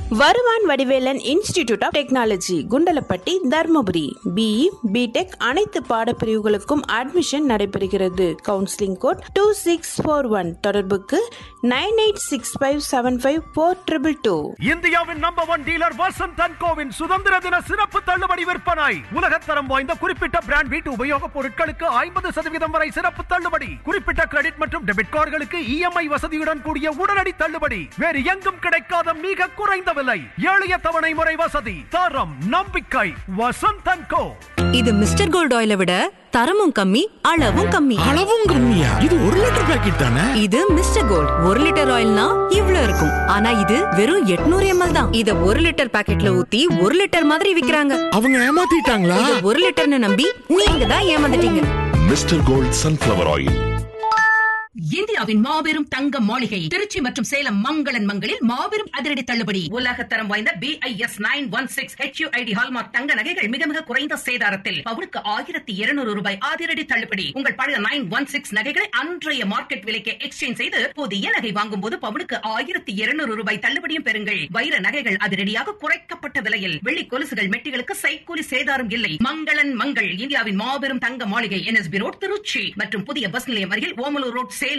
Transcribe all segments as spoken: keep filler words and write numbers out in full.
வருவான் Vadivelan institute of technology Kundalapatti Dharmapuri. BE BTech அனைத்து பாடப்பிரிவுகளுக்கும் admission நடைபெறுகிறது. Counselling code two six four one. தொடர்புக்கு nine eight six five seven five four triple two. இந்தியாவின் number one dealer Vasanth and CoWIN சுதந்திர தின சிறப்பு தள்ளுபடி விற்பனை. உலகத்தரம் வாய்ந்த குறிப்பிட்ட பிராண்ட் வீட்டு உபயோகப் பொருட்களுக்கு ஐம்பது சதவீதம் வரை சிறப்பு தள்ளுபடி. குறிப்பிட்ட கிரெடிட் மற்றும் டெபிட் கார்டுகளுக்கு இஎம்ஐ வசதியுடன் கூடிய உடனடி தள்ளுபடி. வேறு எங்கும் கிடைக்காத மிக குறைந்த விலை, எளிய தவணை முறை வசதி, தரம், நம்பிக்கை. வசந்த் அண்ட் கோ. இது மிஸ்டர் கோல்ட் ஆயிலை விட தரமும் கம்மி, அளவும் கம்மி. அளவும் கம்மியா? இது ஒரு லிட்டர் பாக்கெட் தானே? இது மிஸ்டர் கோல்ட் ஒரு லிட்டர் ஆயில்னா இவ்ளோ இருக்கும். ஆனா இது வெறும் எட்நூறு எம்எல் தான். இத ஒரு லிட்டர் பாக்கெட்ல ஊத்தி ஒரு லிட்டர் மாதிரி விக்கிறாங்க. அவங்க ஏமாத்திட்டாங்களா? இது ஒரு லிட்டர்னு நம்பி நீங்க தான் ஏமாந்துட்டீங்க. Mister gold sunflower oil. இந்தியாவின் மாபெரும் தங்க மாளிகை திருச்சி மற்றும் சேலம் மங்களன் மங்களில் மாபெரும் அதிரடி தள்ளுபடி. உலகத்தரம் வாய்ந்த BIS nine one six HUID hallmark தங்க நகைகள் மிக மிக குறைந்த சேதாரத்தில் பவுனுக்கு ஆயிரத்தி இருநூறு ரூபாய் அதிரடி தள்ளுபடி. உங்கள் பழைய நைன் ஒன் சிக்ஸ் நகைகளை அன்றைய மார்க்கெட் விலைக்கு எக்ஸ்சேஞ்ச் செய்து புதிய நகை வாங்கும் போது பவுனுக்கு ஆயிரத்தி இருநூறு ரூபாய் தள்ளுபடியும் பெறுங்கள். வைர நகைகள் அதிரடியாக குறைக்கப்பட்ட விலையில். வெள்ளி கொலுசுகள் மெட்டிகளுக்கு சைக்கூலி சேதாரம் இல்லை. மங்களன் மங்கள் இந்தியாவின் மாபெரும் தங்க மாளிகை என்எஸ்பி ரோட் திருச்சி மற்றும் புதிய பஸ் நிலையம் அருகில் ஓமலூர் ரோட் சேலம்.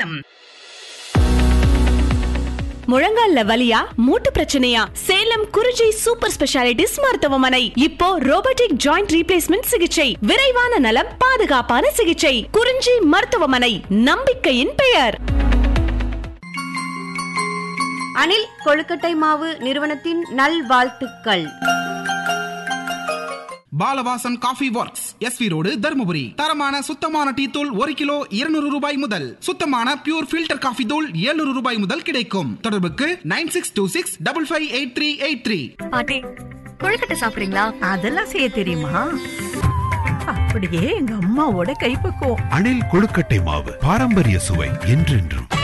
முழங்கால்ல வலியா, மூட்டு பிரச்சனையா? சேலம் குறிஞ்சி சூப்பர் ஸ்பெஷாலிட்டிஸ் மருத்துவமனை. இப்போ ரோபோட்டிக் ஜாயிண்ட் ரீப்ளேஸ்மெண்ட் சிகிச்சை, விரைவான நலம், பாதுகாப்பான சிகிச்சை. குறிஞ்சி மருத்துவமனை, நம்பிக்கையின் பெயர். அனில் கொழுக்கட்டை மாவு நிறுவனத்தின் நல்வாழ்த்துக்கள். Balavasan coffee works, SV road, Dharmapuri. தரமான சுத்தமான டீ தூள் ஒரு கிலோ இருநூறு ரூபாய் முதல். சுத்தமான பியூர் ஃபில்டர் காஃபி தூள் எழுநூறு ரூபாய் முதல் கிடைக்கும். தொடர்புக்கு nine six two six double five eight three eight three. பாட்டி, கொழுக்கட்டை சாப்பிடுறீங்களா? அதெல்லாம் செய்ய தெரியுமா? அப்படியே எங்க அம்மாவோட கைப்பக்குவம். அணில் கொழுக்கட்டை மாவு, பாரம்பரிய சுவை என்றென்றும்.